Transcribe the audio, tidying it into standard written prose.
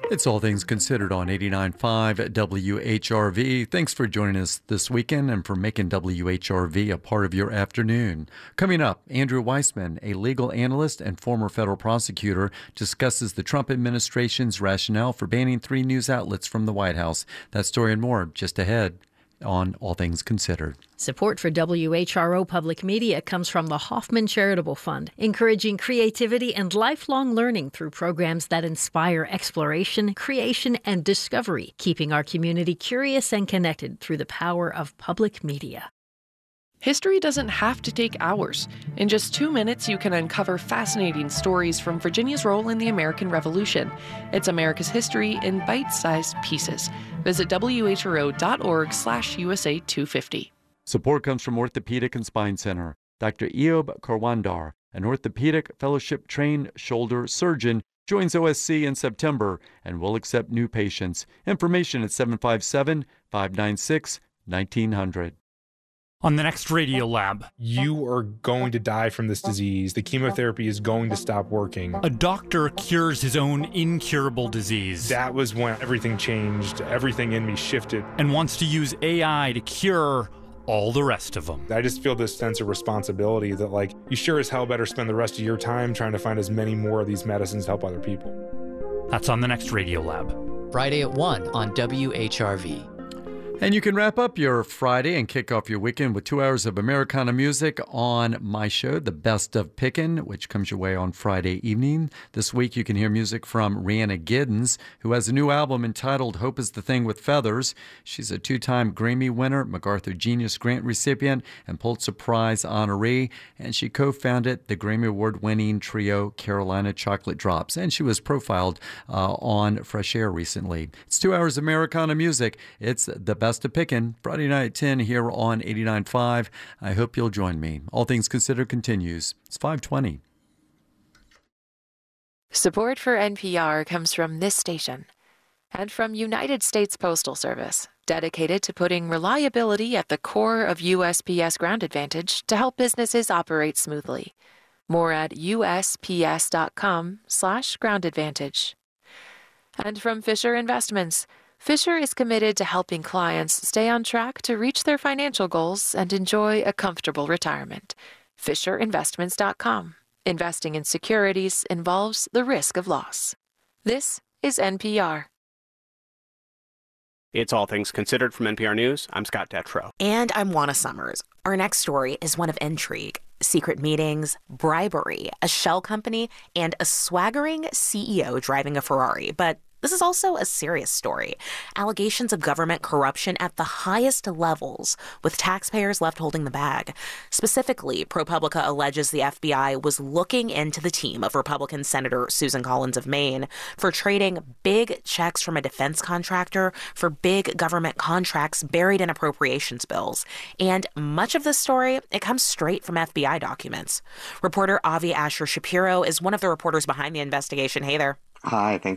It's All Things Considered on 89.5 WHRV. Thanks for joining us this weekend and for making WHRV a part of your afternoon. Coming up, Andrew Weissman, a legal analyst and former federal prosecutor, discusses the Trump administration's rationale for banning 3 news outlets from the White House. That story and more just ahead on All Things Considered. Support for WHRO Public Media comes from the Hoffman Charitable Fund, encouraging creativity and lifelong learning through programs that inspire exploration, creation, and discovery, keeping our community curious and connected through the power of public media. History doesn't have to take hours. In just 2 minutes, you can uncover fascinating stories from Virginia's role in the American Revolution. It's America's history in bite-sized pieces. Visit whro.org/USA250. Support comes from Orthopedic and Spine Center. Dr. Eob Karwandar, an orthopedic fellowship-trained shoulder surgeon, joins OSC in September and will accept new patients. Information at 757-596-1900. On the next Radio Lab, you are going to die from this disease. The chemotherapy is going to stop working. A doctor cures his own incurable disease. That was when everything changed. Everything in me shifted. And wants to use AI to cure all the rest of them. I just feel this sense of responsibility that, you sure as hell better spend the rest of your time trying to find as many more of these medicines to help other people. That's on the next Radio Lab. Friday at 1 on WHRV. And you can wrap up your Friday and kick off your weekend with 2 hours of Americana music on my show, The Best of Pickin', which comes your way on Friday evening. This week you can hear music from Rihanna Giddens, who has a new album entitled Hope is the Thing with Feathers. She's a 2-time Grammy winner, MacArthur Genius Grant recipient, and Pulitzer Prize honoree, and she co-founded the Grammy Award-winning trio Carolina Chocolate Drops, and she was profiled on Fresh Air recently. It's 2 hours of Americana music. It's The Best of Pickin', Friday night at 10 here on 89.5. I hope you'll join me. All Things Considered continues. It's 5:20. Support for NPR comes from this station and from United States Postal Service, dedicated to putting reliability at the core of USPS Ground Advantage to help businesses operate smoothly. More at usps.com/Ground Advantage. And from Fisher Investments, Fisher is committed to helping clients stay on track to reach their financial goals and enjoy a comfortable retirement. FisherInvestments.com. Investing in securities involves the risk of loss. This is NPR. It's All Things Considered from NPR News. I'm Scott Detrow. And I'm Juana Summers. Our next story is one of intrigue, secret meetings, bribery, a shell company, and a swaggering CEO driving a Ferrari. But this is also a serious story. Allegations of government corruption at the highest levels, with taxpayers left holding the bag. Specifically, ProPublica alleges the FBI was looking into the team of Republican Senator Susan Collins of Maine for trading big checks from a defense contractor for big government contracts buried in appropriations bills. And much of this story, it comes straight from FBI documents. Reporter Avi Asher Shapiro is one of the reporters behind the investigation. Hey there. Hi, thanks